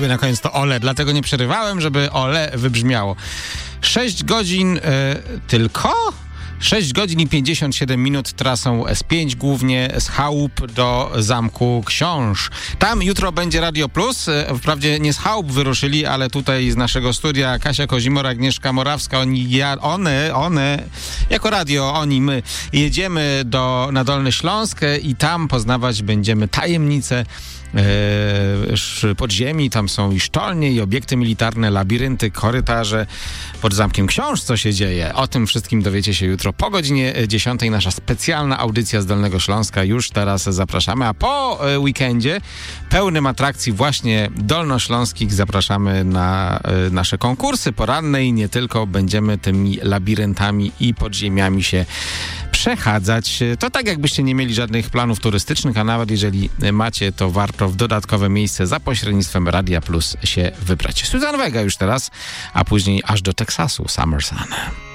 lubię na koniec to ole, dlatego nie przerywałem, żeby ole wybrzmiało. 6 godzin tylko? 6 godzin i 57 minut trasą S5, głównie z chałup do Zamku Książ. Tam jutro będzie Radio Plus. Wprawdzie nie z chałup wyruszyli, ale tutaj z naszego studia Kasia Kozimora, Agnieszka Morawska, one, jako radio, my jedziemy na Dolny Śląsk i tam poznawać będziemy tajemnice podziemi. Tam są i sztolnie, i obiekty militarne, labirynty, korytarze. Pod Zamkiem Książ co się dzieje? O tym wszystkim dowiecie się jutro po godzinie 10. Nasza specjalna audycja z Dolnego Śląska. Już teraz zapraszamy, a po weekendzie pełnym atrakcji właśnie dolnośląskich zapraszamy na nasze konkursy poranne i nie tylko. Będziemy tymi labiryntami i podziemiami się przechadzać. To tak jakbyście nie mieli żadnych planów turystycznych, a nawet jeżeli macie, to warto w dodatkowe miejsce za pośrednictwem Radia Plus się wybrać. Suzanne Vega już teraz, a później aż do Teksasu, Summer Sun.